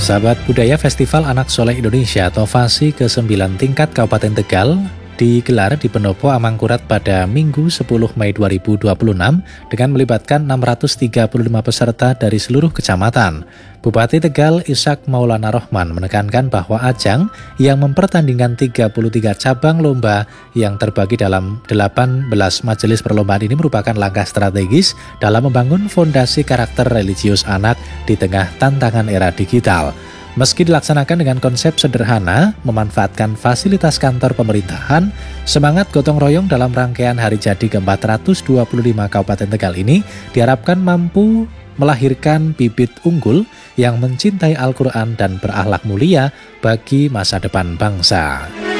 Sahabat budaya Festival Anak Soleh Indonesia atau FASI ke-9 tingkat Kabupaten Tegal digelar di Pendopo Amangkurat pada Minggu 10 Mei 2026 dengan melibatkan 635 peserta dari seluruh kecamatan. Bupati Tegal Ishak Maulana Rohman menekankan bahwa ajang yang mempertandingkan 33 cabang lomba yang terbagi dalam 18 majelis perlombaan ini merupakan langkah strategis dalam membangun fondasi karakter religius anak di tengah tantangan era digital. Meski dilaksanakan dengan konsep sederhana, memanfaatkan fasilitas kantor pemerintahan, semangat gotong royong dalam rangkaian hari jadi ke-425 Kabupaten Tegal ini diharapkan mampu melahirkan bibit unggul yang mencintai Al-Quran dan berakhlak mulia bagi masa depan bangsa.